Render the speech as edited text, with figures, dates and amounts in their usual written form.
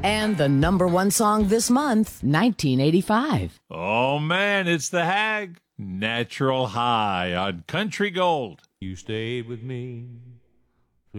And the number one song this month, 1985. Oh, man, it's the Hag. Natural High on Country Gold. You stayed with me